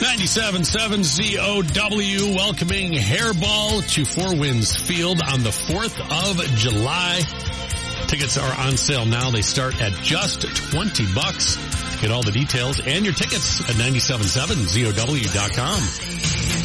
97.7 ZOW welcoming Hairball to Four Winds Field on the 4th of July. Tickets are on sale now. They start at just $20. Get all the details and your tickets at 97.7ZOW.com.